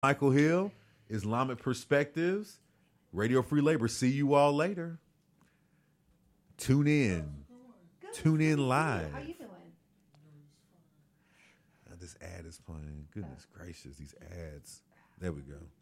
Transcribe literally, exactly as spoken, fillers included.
Michael Hill, Islamic Perspectives, Radio Free Labor. See you all later. Tune in. Good. Tune in How live. you doing? Uh, This ad is playing. Goodness gracious, these ads. There we go.